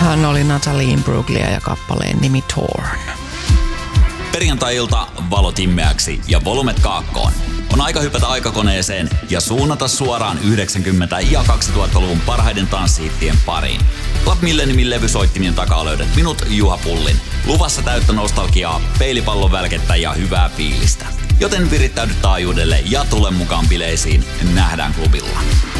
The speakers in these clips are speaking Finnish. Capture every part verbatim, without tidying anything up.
Hän oli Natalie Imbruglia ja kappaleen nimi Torn. Perjantai-ilta valot immeäksi ja volumet kaakkoon. On aika hypätä aikakoneeseen ja suunnata suoraan yhdeksänkymmentä- ja kaksituhattaluvun parhaiden tanssihittien pariin. Club Milleniumin levysoittimien takaa löydät minut, Juha Pullin. Luvassa täyttä nostalgiaa, peilipallon välkettä ja hyvää fiilistä. Joten virittäydy taajuudelle ja tule mukaan bileisiin. Nähdään klubilla.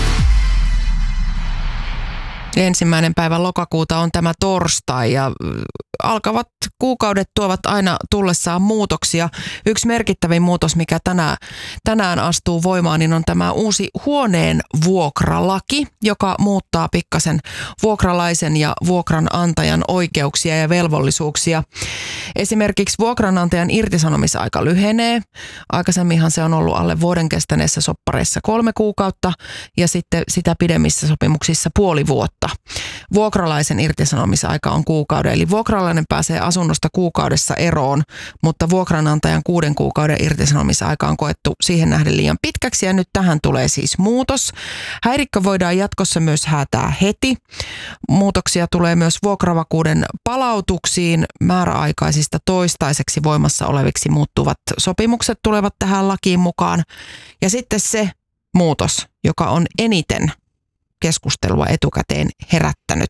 Ensimmäinen päivä lokakuuta on tämä torstai ja alkavat kuukaudet tuovat aina tullessaan muutoksia. Yksi merkittävin muutos, mikä tänään, tänään astuu voimaan, niin on tämä uusi huoneen vuokralaki, joka muuttaa pikkasen vuokralaisen ja vuokranantajan oikeuksia ja velvollisuuksia. Esimerkiksi vuokranantajan irtisanomisaika lyhenee. Aikaisemminhan se on ollut alle vuoden kestäneessä soppareissa kolme kuukautta ja sitten sitä pidemmissä sopimuksissa puoli vuotta. Vuokralaisen irtisanomisaika on kuukauden, eli vuokralainen pääsee asunnosta kuukaudessa eroon, mutta vuokranantajan kuuden kuukauden irtisanomisaika on koettu siihen nähden liian pitkäksi ja nyt tähän tulee siis muutos. Häirikkö voidaan jatkossa myös häätää heti. Muutoksia tulee myös vuokravakuuden palautuksiin. Määräaikaisista toistaiseksi voimassa oleviksi muuttuvat sopimukset tulevat tähän lakiin mukaan. Ja sitten se muutos, joka on eniten keskustelua etukäteen herättänyt.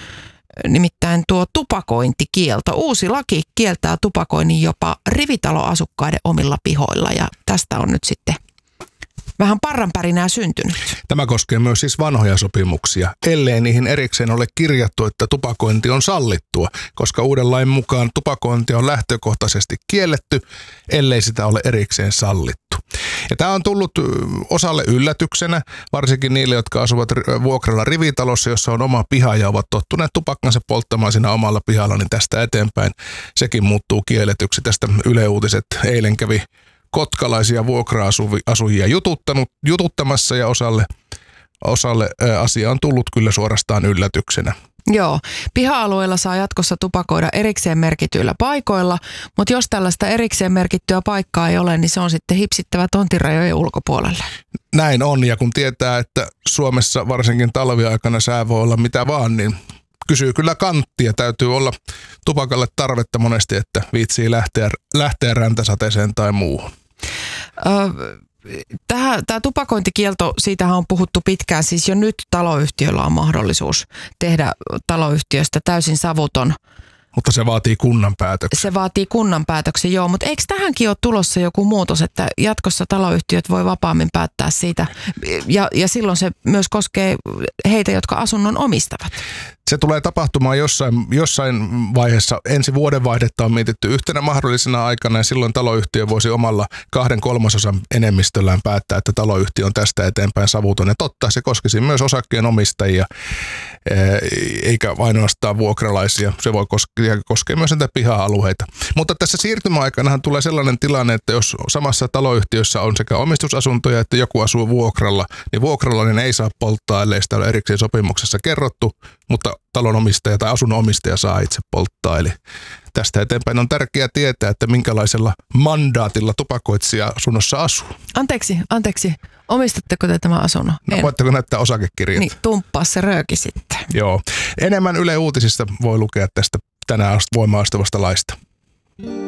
Nimittäin tuo tupakointikielto. Uusi laki kieltää tupakoinnin jopa rivitaloasukkaiden omilla pihoilla ja tästä on nyt sitten vähän parranpärinää syntynyt. Tämä koskee myös siis vanhoja sopimuksia, ellei niihin erikseen ole kirjattu, että tupakointi on sallittua, koska uuden lain mukaan tupakointi on lähtökohtaisesti kielletty, ellei sitä ole erikseen sallittu. Ja tämä on tullut osalle yllätyksenä, varsinkin niille, jotka asuvat vuokralla rivitalossa, jossa on oma piha ja ovat tottuneet tupakkansa polttamaan siinä omalla pihalla, niin tästä eteenpäin sekin muuttuu kielletyksi. Tästä Yle Uutiset eilen kävi kotkalaisia vuokra-asujia jututtanut, jututtamassa ja osalle, osalle ää, asia on tullut kyllä suorastaan yllätyksenä. Joo, piha-alueella saa jatkossa tupakoida erikseen merkityillä paikoilla, mutta jos tällaista erikseen merkittyä paikkaa ei ole, niin se on sitten hipsittävä tonttirajojen ulkopuolelle. Näin on, ja kun tietää, että Suomessa varsinkin talviaikana sää voi olla mitä vaan, niin kysyy kyllä kanttia. Täytyy olla tupakalle tarvetta monesti, että viitsii lähteä, lähteä räntäsateeseen tai muuhun. Öö, Tämä tupakointikielto, siitähän on puhuttu pitkään. Siis jo nyt taloyhtiöllä on mahdollisuus tehdä taloyhtiöstä täysin savuton. Mutta se vaatii kunnan päätöksen. Se vaatii kunnan päätöksen, joo. Mutta eikö tähänkin ole tulossa joku muutos, että jatkossa taloyhtiöt voi vapaammin päättää siitä? Ja, ja silloin se myös koskee heitä, jotka asunnon omistavat. Se tulee tapahtumaan jossain, jossain vaiheessa. Ensi vuodenvaihdetta on mietitty yhtenä mahdollisena aikana ja silloin taloyhtiö voisi omalla kahden kolmasosan enemmistöllään päättää, että taloyhtiö on tästä eteenpäin savuton. Ja totta, se koskisi myös osakkeenomistajia eikä ainoastaan vuokralaisia. Se voi koskea, koskea myös näitä piha-alueita. Mutta tässä siirtymäaikanahan tulee sellainen tilanne, että jos samassa taloyhtiössä on sekä omistusasuntoja että joku asuu vuokralla, niin vuokralainen ei saa polttaa, ellei sitä ole erikseen sopimuksessa kerrottu, mutta talonomistaja tai asunnonomistaja saa itse polttaa. Eli tästä eteenpäin on tärkeää tietää, että minkälaisella mandaatilla tupakoitsija asunnossa asuu. Anteeksi, anteeksi. Omistatteko te tämän asunnon? No, voitteko näyttää osakekirjat? Niin, tumppaa se rööki sitten. Joo. Enemmän Yle Uutisista voi lukea tästä tänään voimaan astuvasta laista.